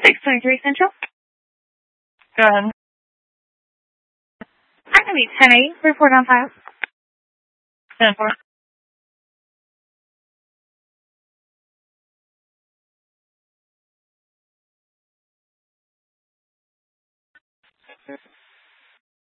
623 Central. Go ahead. I'm going to be 10-8. Report on file. 10-4.